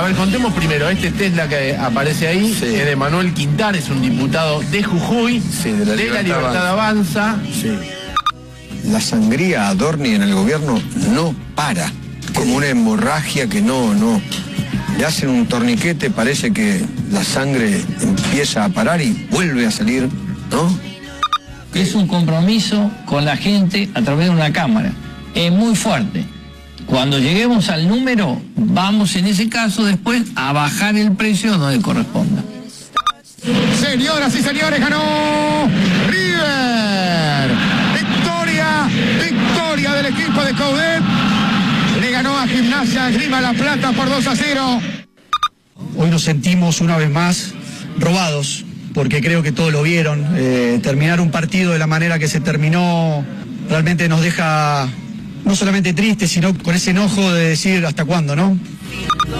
A ver, contemos primero, este Tesla que aparece ahí, Sí. es de Manuel Quintar, es un diputado de Jujuy, Sí, de la Libertad Avanza. Sí. La sangría Adorni en el gobierno no para, como una hemorragia que no. Le hacen un torniquete, parece que la sangre empieza a parar y vuelve a salir, ¿no? Es un compromiso con la gente a través de una cámara. Es muy fuerte. Cuando lleguemos al número, vamos en ese caso después a bajar el precio donde corresponda. Señoras y señores, ganó River. Victoria del equipo de Coudet. Le ganó a Gimnasia Esgrima La Plata por 2-0. Hoy nos sentimos una vez más robados, porque creo que todos lo vieron. Terminar un partido de la manera que se terminó realmente nos deja no solamente tristes, sino con ese enojo de decir hasta cuándo, ¿no?